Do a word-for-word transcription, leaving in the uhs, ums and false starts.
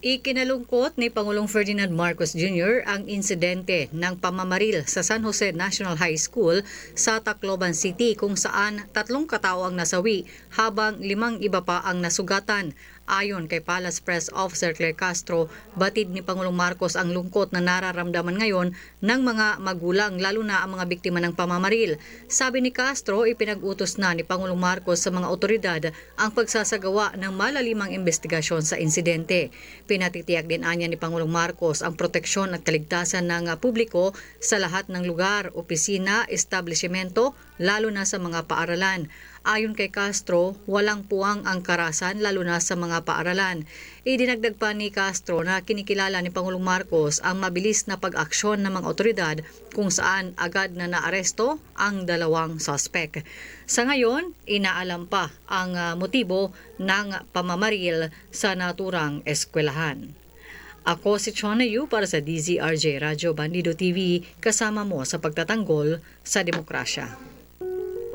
Ikinalungkot ni Pangulong Ferdinand Marcos Junior ang insidente ng pamamaril sa San Jose National High School sa Tacloban City kung saan tatlong katao ang nasawi habang limang iba pa ang nasugatan. Ayon kay Palace Press Officer Claire Castro, batid ni Pangulong Marcos ang lungkot na nararamdaman ngayon ng mga magulang lalo na ang mga biktima ng pamamaril. Sabi ni Castro, ipinag-utos na ni Pangulong Marcos sa mga otoridad ang pagsasagawa ng malalimang investigasyon sa insidente. Pinatitiyak din anya ni Pangulong Marcos ang proteksyon at kaligtasan ng publiko sa lahat ng lugar, opisina, establishmento, lalo na sa mga paaralan. Ayon kay Castro, walang puwang ang karahasan lalo na sa mga paaralan. Idinagdag pa ni Castro na kinikilala ni Pangulong Marcos ang mabilis na pag-aksyon ng mga otoridad kung saan agad na naaresto ang dalawang suspect. Sa ngayon, inaalam pa ang uh, motibo ng pamamaril sa naturang eskwelahan. Ako si Chona Yu para sa D Z R J Radyo Bandido T V, kasama mo sa pagtatanggol sa demokrasya.